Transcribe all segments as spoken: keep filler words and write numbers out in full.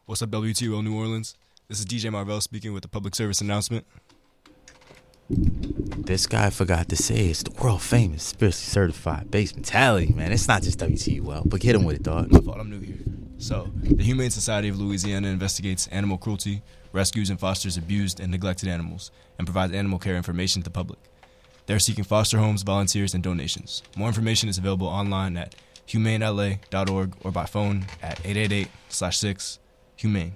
What's up, W T O New Orleans? This is D J Marvell speaking with a public service announcement. This guy forgot to say it's the world famous, spiritually certified base mentality, man. It's not just W T U L, but hit him with it, dog. My fault, I'm new here. So, the Humane Society of Louisiana investigates animal cruelty, rescues and fosters abused and neglected animals, and provides animal care information to the public. They're seeking foster homes, volunteers, and donations. More information is available online at humane L A dot org or by phone at eight eight eight slash six humane.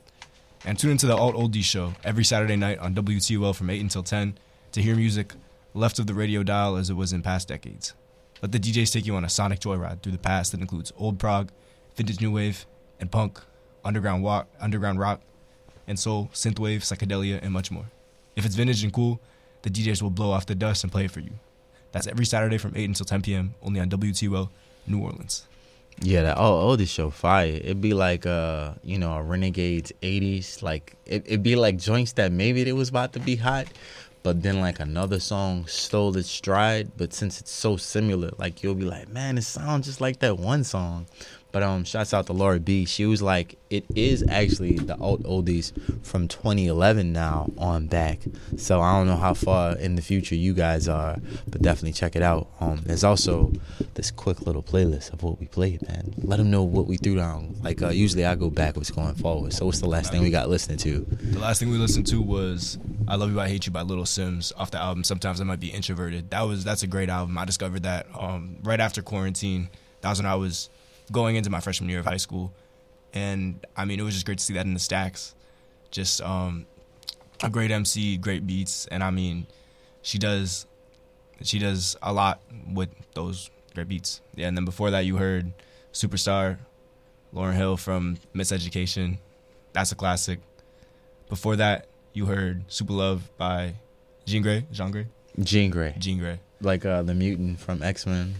And tune into the Alt Oldies show every Saturday night on W T U L from eight until ten to hear music left of the radio dial as it was in past decades. Let the D Js take you on a sonic joyride through the past that includes old prog, vintage new wave, and punk, underground rock, underground rock, and soul, synthwave, psychedelia, and much more. If it's vintage and cool, the D Js will blow off the dust and play it for you. That's every Saturday from eight until ten p.m. only on W T U L New Orleans. Yeah, that oh, oh, this show fire. It'd be like uh, you know, a Renegades eighties. Like it, it'd be like joints that maybe they was about to be hot, but then like another song stole its stride. But since it's so similar, like you'll be like, man, it sounds just like that one song. But um, shouts out to Laura B. She was like, it is actually the Alt Oldies from twenty eleven now on back. So I don't know how far in the future you guys are, but definitely check it out. Um, there's also this quick little playlist of what we played, man. Let them know what we threw down. Like uh, usually I go backwards going forward. So what's the last thing we got listening to? The last thing we listened to was I Love You, I Hate You by Little Sims off the album Sometimes I Might Be Introverted. That was That's a great album. I discovered that um, right after quarantine. That was when I was going into my freshman year of high school. And, I mean, it was just great to see that in the stacks. Just um, a great M C, great beats. And, I mean, she does she does a lot with those great beats. Yeah, and then before that, you heard Superstar, Lauryn Hill from Miseducation. That's a classic. Before that, you heard Super Love by Jean Grey. Jean Grey? Jean Grey. Jean Grey. Like uh, the mutant from X-Men.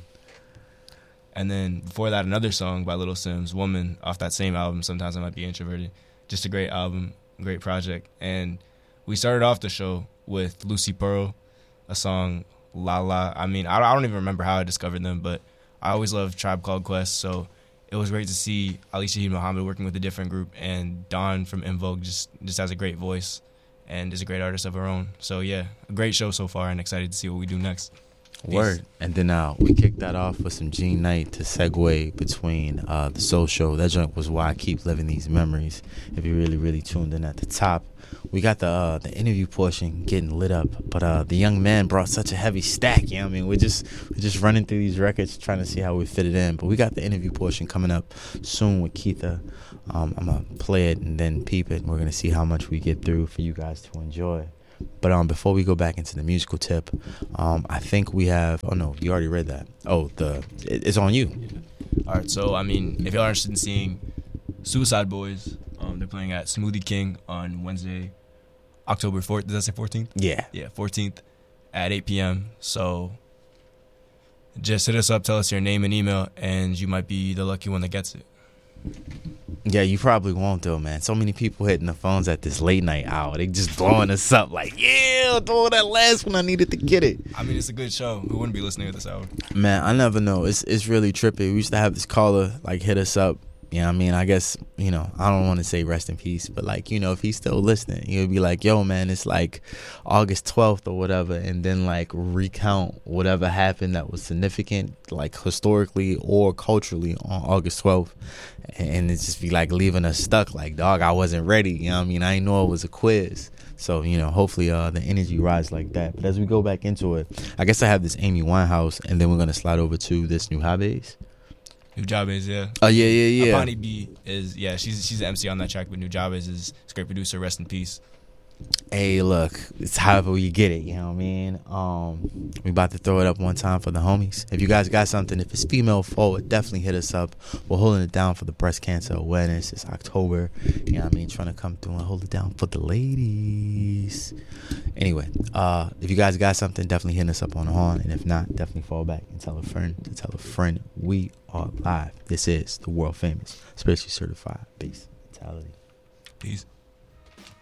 And then before that, another song by Little Sims, Woman, off that same album, Sometimes I Might Be Introverted. Just a great album, great project. And we started off the show with Lucy Pearl, a song, La La. I mean, I don't even remember how I discovered them, but I always loved Tribe Called Quest, so it was great to see Alicia Shaheed Muhammad working with a different group, and Dawn from En Vogue just, just has a great voice and is a great artist of her own. So, yeah, a great show so far, and excited to see what we do next. Word. Peace. And then uh, we kicked that off with some Gene Knight to segue between uh, the Soul Show. That joint was Why I Keep Living These Memories. If you really, really tuned in at the top, we got the uh, the interview portion getting lit up. But uh, the young man brought such a heavy stack. You know what I mean? We're just, we're just running through these records trying to see how we fit it in. But we got the interview portion coming up soon with Keitha. Um, I'm going to play it and then peep it. And we're going to see how much we get through for you guys to enjoy. But um, before we go back into the musical tip, um, I think we have. Oh no, you already read that. Oh, the it, it's on you. Yeah. All right. So I mean, if y'all are interested in seeing Suicide Boys, um, they're playing at Smoothie King on Wednesday, October fourth. Does that say fourteenth? Yeah. Yeah, fourteenth at eight p.m. So just hit us up, tell us your name and email, and you might be the lucky one that gets it. Yeah, you probably won't though, man. So many people hitting the phones at this late night hour. They just blowing us up like, yeah, throw that last one. I needed to get it. I mean, it's a good show. Who wouldn't be listening at this hour? Man, I never know. It's it's really trippy. We used to have this caller like hit us up. You know what I mean? I guess, you know, I don't want to say rest in peace, but like, you know, if he's still listening, he would be like, yo, man, it's like August twelfth or whatever. And then like recount whatever happened that was significant, like historically or culturally on August twelfth. And it just be like leaving us stuck like, dog, I wasn't ready. You know what I mean? I didn't know it was a quiz. So, you know, hopefully uh, the energy rises like that. But as we go back into it, I guess I have this Amy Winehouse, and then we're going to slide over to this Nujabes. Nujabes, yeah. Oh, yeah, yeah, yeah. Apani B is, yeah, she's she's the M C on that track, but Nujabes is a great producer. Rest in peace. Hey, look, it's however you get it, you know what I mean? Um, we about to throw it up one time for the homies. If you guys got something, if it's female forward, definitely hit us up. We're holding it down for the breast cancer awareness. It's October, you know what I mean? Trying to come through and hold it down for the ladies. Anyway, uh, if you guys got something, definitely hit us up on the horn. And if not, definitely fall back and tell a friend to tell a friend. We are live. This is the world famous, spiritually certified base mentality. Peace.